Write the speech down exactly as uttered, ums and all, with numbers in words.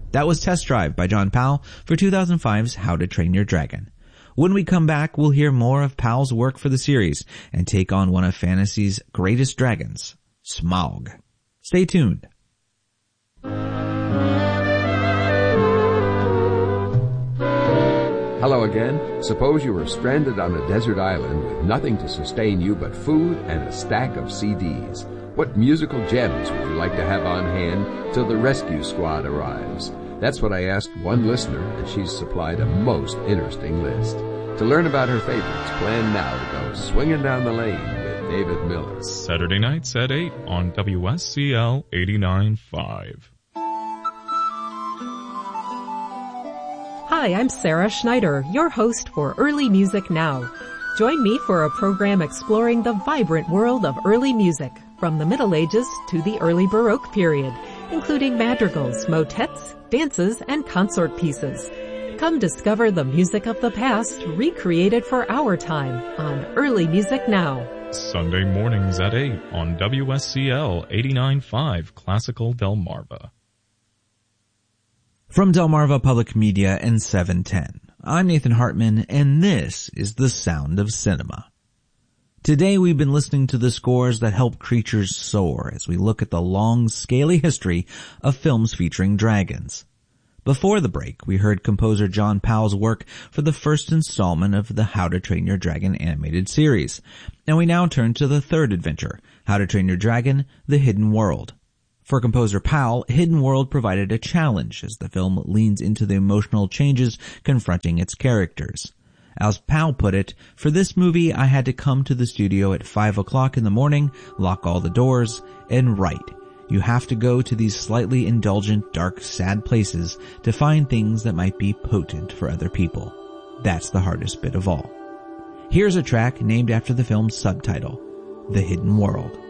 That was Test Drive by John Powell for two thousand five's How to Train Your Dragon. When we come back, we'll hear more of Powell's work for the series and take on one of fantasy's greatest dragons, Smaug. Stay tuned. Hello again. Suppose you were stranded on a desert island with nothing to sustain you but food and a stack of C Ds. What musical gems would you like to have on hand till the rescue squad arrives? That's what I asked one listener, and she's supplied a most interesting list. To learn about her favorites, plan now to go swinging down the lane with David Miller. Saturday nights at eight on W S C L eighty-nine point five. Hi, I'm Sarah Schneider, your host for Early Music Now. Join me for a program exploring the vibrant world of early music, from the Middle Ages to the early Baroque period, including madrigals, motets, dances, and consort pieces. Come discover the music of the past recreated for our time on Early Music Now. Sunday mornings at eight on W S C L eighty-nine point five Classical Delmarva. From Delmarva Public Media and seven ten, I'm Nathan Hartman, and this is the sound of cinema. Today we've been listening to the scores that help creatures soar as we look at the long, scaly history of films featuring dragons. Before the break, we heard composer John Powell's work for the first installment of the How to Train Your Dragon animated series. And we now turn to the third adventure, How to Train Your Dragon, The Hidden World. For composer Powell, Hidden World provided a challenge as the film leans into the emotional changes confronting its characters. As Powell put it, for this movie I had to come to the studio at five o'clock in the morning, lock all the doors, and write. You have to go to these slightly indulgent, dark, sad places to find things that might be potent for other people. That's the hardest bit of all. Here's a track named after the film's subtitle, The Hidden World.